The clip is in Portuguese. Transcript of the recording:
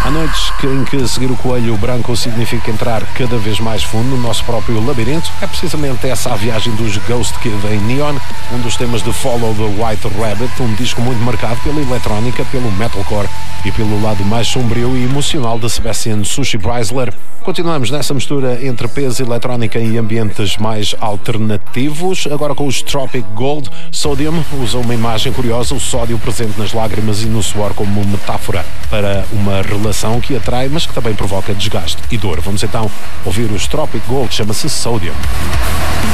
Há noites em que seguir o coelho branco significa entrar cada vez mais fundo no nosso próprio labirinto. É precisamente essa a viagem dos Ghost Kid em Neon, um dos temas de Follow the White Rabbit, um disco muito marcado pela eletrónica, pelo metalcore e pelo lado mais sombrio e emocional de Sebastian Sushi Preisler. Continuamos nessa mistura entre peso, eletrónica e ambientes mais alternativos, agora com os Tropic Gold. Sodium usa uma imagem curiosa, o sódio presente nas lágrimas e no suor como metáfora para uma relação que atrai, mas que também provoca desgaste e dor. Vamos então ouvir os Tropic Gold, chama-se Sodium.